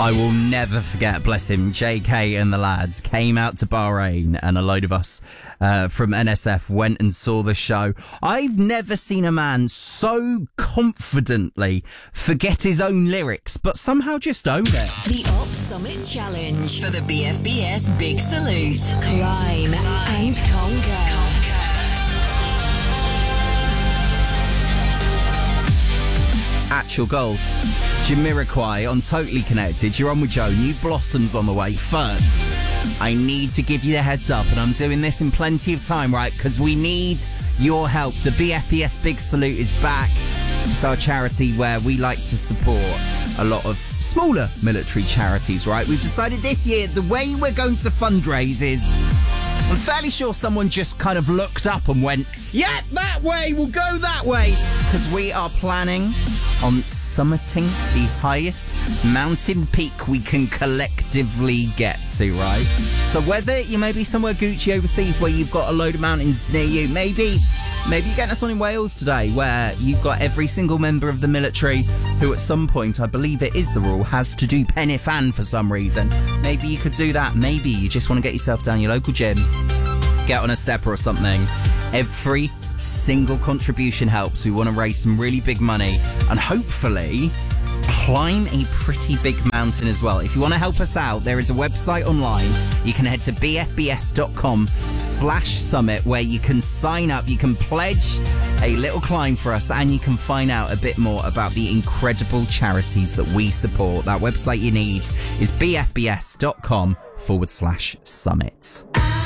I will never forget, bless him, JK and the lads came out to Bahrain and a load of us from NSF went and saw the show. I've never seen a man so confidently forget his own lyrics, but somehow just own it. The Op Summit Challenge for the BFBS Big Salute. Climb and conquer. Actual goals. Jamiroquai on Totally Connected. You're on with Joe. New Blossoms on the way. First, I need to give you the heads up, and I'm doing this in plenty of time, right? Because we need your help. The BFBS Big Salute is back. It's our charity where we like to support a lot of smaller military charities, right? We've decided this year the way we're going to fundraise is... I'm fairly sure someone just kind of looked up and went, yeah, that way, we'll go that way. Because we are planning on summiting the highest mountain peak we can collectively get to, right? So whether you may be somewhere Gucci overseas where you've got a load of mountains near you, maybe you're getting us on in Wales today where you've got every single member of the military who at some point, I believe it is the rule, has to do pen if and for some reason. Maybe you could do that. Maybe you just want to get yourself down your local gym, get on a stepper or something. Every single contribution helps. We want to raise some really big money and hopefully climb a pretty big mountain as well. If you want to help us out, there is a website online. You can head to bfbs.com/summit where you can sign up, you can pledge a little climb for us, and you can find out a bit more about the incredible charities that we support. That website you need is bfbs.com/summit.